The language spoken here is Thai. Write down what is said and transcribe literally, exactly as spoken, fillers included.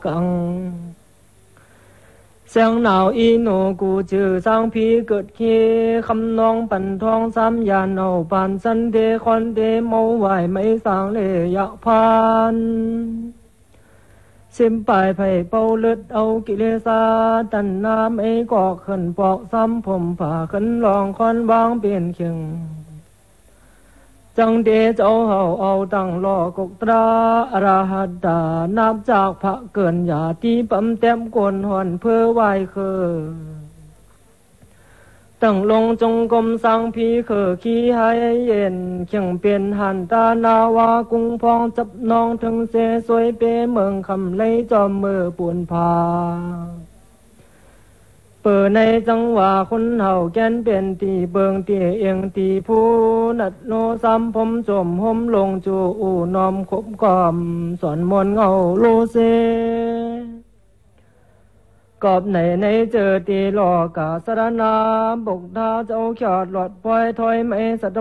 กังเสียงหนาวอีโนกูจือสร้างพีเกิดเฮคำนองปั่นทองสามยานเอาปานสันเดคอนเดเมาไหวไม่สางเลยะพานสิมปลายไผ่เป่าเลือดเอากิเลสาตันน้ำไอ้กอกขึ้นปอกซ้ำผมผ่าขึ้นลองคอนวางเปลี่ยนเคียงจังเดเจ้าเฮาเอาตั้งรอกกตราอราหัดดานับจากพระเกินอย่าที่ปั๊มเต็มกวนหอนเพื่อไหวคือตั้งลงจงกรมสังพีคือขี้ให้เย็นเขียงเปลี่ยนหันตานาวากุ้งพองจับนองถึงเสสวยเปเมืองคำเลยจอมมือปูนพาเปิดในจังหวะคนเฮาแกนเป็นตีเบิงตีเอียงตีผู้นัดโนซ้ำผมจมห่มลงจูอูนอมขบกอมสอนมนเงาโลเซกอบไหนในเจอตีหลอกกาสรณาบกท้าเจ้าขอดหลอดปล่อยถอยไม่สะ